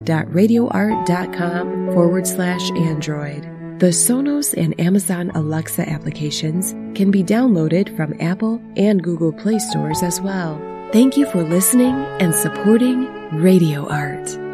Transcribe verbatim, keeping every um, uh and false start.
www.radioart.com forward slash Android. The Sonos and Amazon Alexa applications can be downloaded from Apple and Google Play stores as well. Thank you for listening and supporting Radio Art.